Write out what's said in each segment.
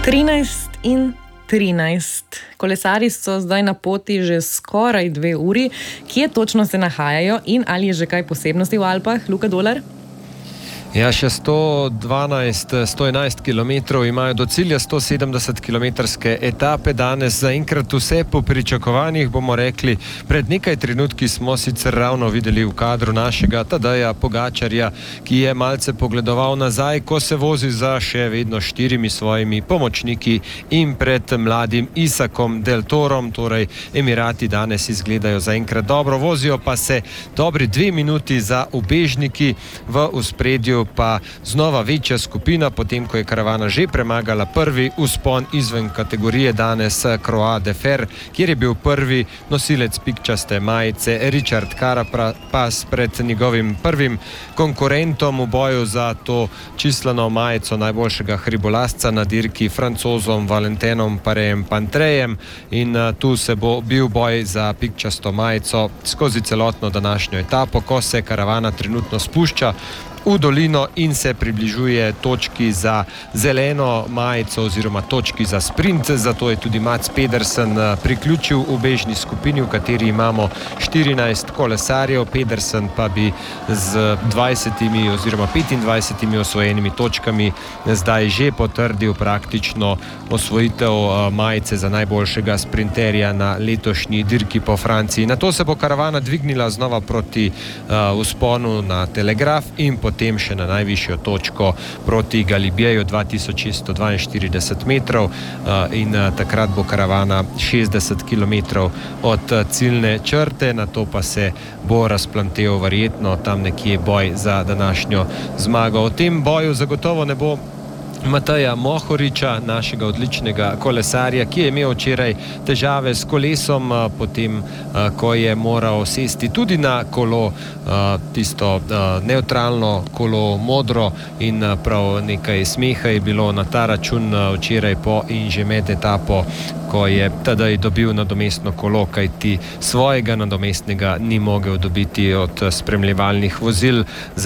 13 in 13. Kolesarji so zdaj na poti že skoraj 2 uri. Kje točno se nahajajo in ali je že kaj posebnosti v Alpah? Luka Dolar? Ja, še 111 km imajo do cilja, 170 km etape danes. Zaenkrat vse po pričakovanjih, bomo rekli. Pred nekaj trenutki smo sicer ravno videli v kadru našega Tadeja Pogačarja, ki je malce pogledoval nazaj, ko se vozi za še vedno 4 svojimi pomočniki in pred mladim Isakom Del Torom. Torej, Emirati danes izgledajo zaenkrat dobro, vozijo pa se dobri 2 minuti za ubežniki, v ospredju pa znova večja skupina, potem ko je karavana že premagala prvi vzpon izven kategorije danes, Croix de Fer, kjer je bil prvi nosilec pikčaste majice Richard Carapaz pred njegovim prvim konkurentom v boju za to čislano majico najboljšega hribolazca na dirki, Francozom Valentinom Pantrejem, in tu se bo bil boj za pikčasto majico skozi celotno današnjo etapo, ko se karavana trenutno spušča v dolino in se približuje točki za zeleno majico oziroma točki za sprint. Zato je tudi Mats Pedersen priključil v bežni skupini, v kateri imamo 14 kolesarjev. Pedersen pa bi z 20 oziroma 25 osvojenimi točkami zdaj že potrdil praktično osvojitev majice za najboljšega sprinterja na letošnji dirki po Franciji. Nato se bo karavana dvignila znova proti vzponu na Telegraf in potem še na najvišjo točko proti Galibijeju, 2642 metrov, in takrat bo karavana 60 km od ciljne črte, nato pa se bo razplantel verjetno tam nekje boj za današnjo zmago. V tem boju zagotovo ne bo Mateja Mohoriča, našega odličnega kolesarja, ki je imel včeraj težave s kolesom, potem ko je moral sesti tudi na kolo, tisto neutralno kolo modro, in prav nekaj smeha je bilo na ta račun včeraj po in že med etapo, ko je Tadej dobil nadomestno kolo, kajti svojega nadomestnega ni mogel dobiti od spremljevalnih vozil.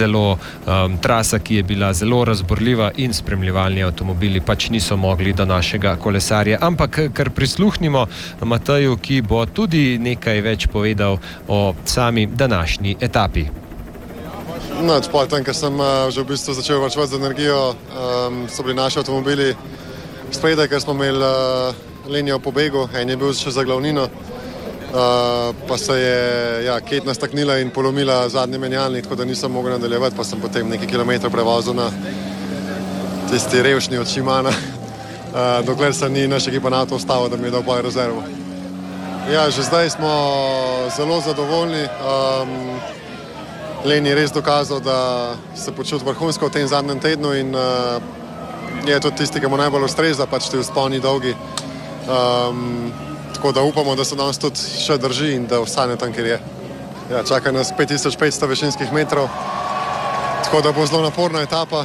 Trasa, ki je bila zelo razborljiva, in spremljevalni avtomobili pač niso mogli do našega kolesarja. Ampak kar prisluhnimo Mateju, ki bo tudi nekaj več povedal o sami današnji etapi. No, potem, ker sem že v bistvu začel varčevati z energijo, so bili naši avtomobili spredaj, ker smo imeli linijo po begu, en je bil še za glavnino, pa se je Kate nastaknila in polomila zadnji menjalnik, tako da nisem mogel nadaljevati, pa sem potem nekaj kilometrov prevozil na tisti revšnji od Shimana, dokler se ni naš ekipa na to ustavil, da mi je dal boj rezervo. Ja, že zdaj smo zelo zadovoljni. Len je res dokazal, da se počuti vrhunsko v tem zadnjem tednu in je tudi tisti, ki mu najbolj ustreza, pač ti vzponi dolgi. Tako da upamo, da se danes tudi še drži in da ostane tam, kjer je. Ja, čaka nas 5500 višinskih metrov, tako da bo zelo naporna etapa.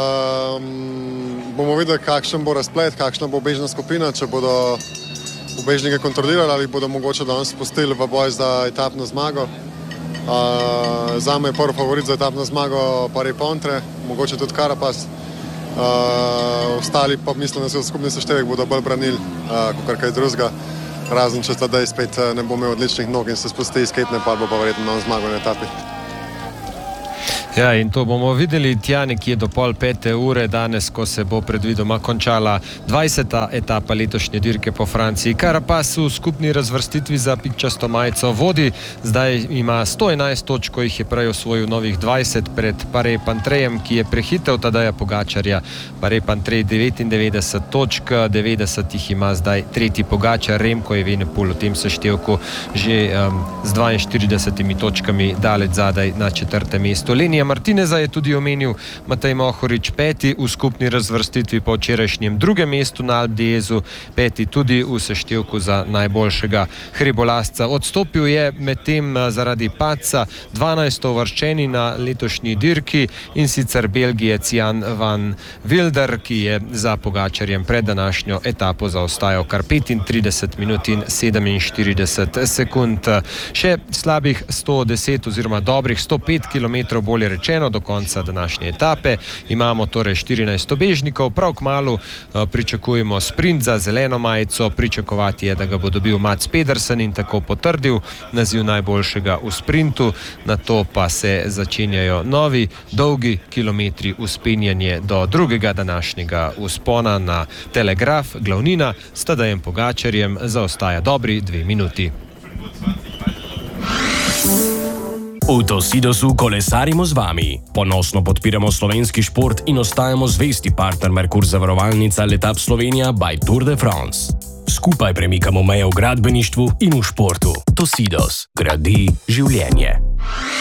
Bomo videli, kakšen bo razplet, kakšna bo bežna skupina, če bodo ubežnike kontrolirali ali bodo mogoče danes spustili v boj za etapno zmago. Zame je prvi favorit za etapno zmago Pare Pontre, mogoče tudi Carapaz. Ostali pa mislim, da se v skupni seštevek bodo bolj branili kot kaj drugega, razen če Tadej spet ne bo imel odličnih nog in se spusti iz Ketne, pa bo pa verjetno na zmago na etapi. Ja, in to bomo videli tja nekje do 4:30 danes, ko se bo predvidoma končala 20. etapa letošnje dirke po Franciji. Carapaz v skupni razvrstitvi za pikčasto majico vodi, zdaj ima 111 točk, ko jih je prej osvojil novih 20 pred Pare Pantrejem, ki je prehitel Tadeja Pogačarja. Pare Pantrej 99 točk, 90 jih ima zdaj tretji Pogačar, Remko Evenepoel v tem seštevku že z 42 točkami daleč zadaj na 4. mestu. Martineza je tudi omenil Matej Mohorič, 5. v skupni razvrstitvi po včerajšnjem 2. mestu na Alpe d'Huezu, 5. tudi v seštevku za najboljšega hribolazca. Odstopil je medtem zaradi padca 12. uvrščeni na letošnji dirki, in sicer Belgijec Jan van Wilder, ki je za Pogačarjem pred današnjo etapo zaostajal kar 35 minut in 47 sekund. Še slabih 110 oziroma dobrih 105 km bolje rečeno, do konca današnje etape. Imamo torej 14 ubežnikov, prav kmalu pričakujemo sprint za zeleno majico, pričakovati je, da ga bo dobil Mats Pedersen in tako potrdil naziv najboljšega v sprintu, nato pa se začenjajo novi dolgi kilometri vzpenjanje do drugega današnjega vzpona na Telegraf. Glavnina s Tadejem Pogačarjem zaostaja dobri 2 minuti. V Tosidosu kolesarimo z vami. Ponosno podpiramo slovenski šport in ostajamo zvesti partner Merkur zavarovalnica Letap Slovenija by Tour de France. Skupaj premikamo meje v gradbeništvu in v športu. Tosidos gradi življenje.